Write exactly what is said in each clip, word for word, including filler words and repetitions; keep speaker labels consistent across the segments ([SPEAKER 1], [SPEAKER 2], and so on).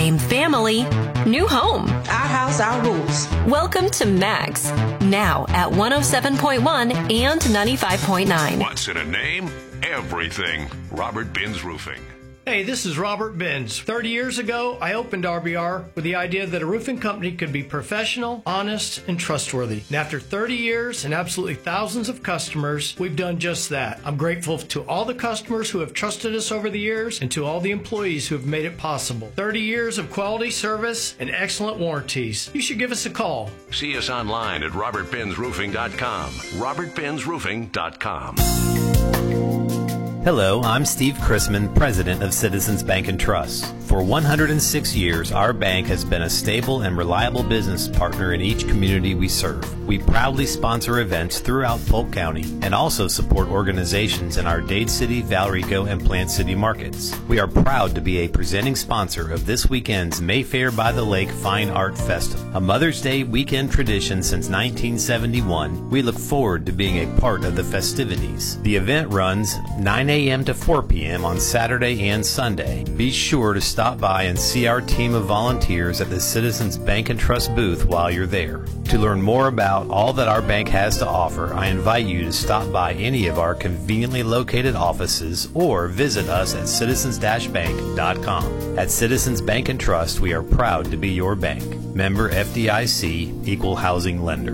[SPEAKER 1] Same family, new home.
[SPEAKER 2] Our house, our rules.
[SPEAKER 1] Welcome to Max, now at one oh seven point one and ninety-five point nine.
[SPEAKER 3] What's in a name? Everything. Robert Binns Roofing.
[SPEAKER 4] Hey, this is Robert Binns. thirty years ago, I opened R B R with the idea that a roofing company could be professional, honest, and trustworthy. And after thirty years and absolutely thousands of customers, we've done just that. I'm grateful to all the customers who have trusted us over the years and to all the employees who have made it possible. thirty years of quality service and excellent warranties. You should give us a call.
[SPEAKER 3] See us online at robert binns roofing dot com. robert binns roofing dot com.
[SPEAKER 5] Hello, I'm Steve Chrisman, President of Citizens Bank and Trust. For one hundred six years, our bank has been a stable and reliable business partner in each community we serve. We proudly sponsor events throughout Polk County and also support organizations in our Dade City, Valrico, and Plant City markets. We are proud to be a presenting sponsor of this weekend's Mayfair by the Lake Fine Art Festival, a Mother's Day weekend tradition since nineteen seventy-one. We look forward to being a part of the festivities. The event runs nine a.m. to four p.m. on Saturday and Sunday. Be sure to stop by and see our team of volunteers at the Citizens Bank and Trust booth while you're there. To learn more about all that our bank has to offer, I invite you to stop by any of our conveniently located offices or visit us at citizens dash bank dot com. At Citizens Bank and Trust, we are proud to be your bank. Member F D I C, Equal Housing Lender.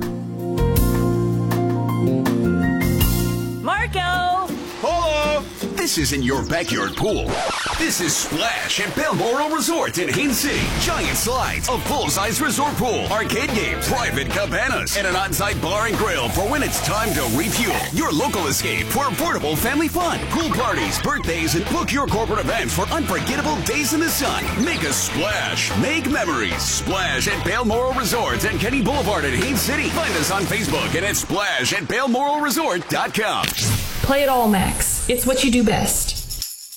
[SPEAKER 1] Marco!
[SPEAKER 6] Hello! This isn't your backyard pool. This is Splash at Balmoral Resort in Haines City. Giant slides, a full-size resort pool, arcade games, private cabanas, and an on-site bar and grill for when it's time to refuel. Your local escape for affordable family fun, pool parties, birthdays, and book your corporate events for unforgettable days in the sun. Make a splash. Make memories. Splash at Balmoral Resort and Kenny Boulevard in Haines City. Find us on Facebook and at splash at balmoral resort dot com.
[SPEAKER 7] Play it all, Max. It's what you do best.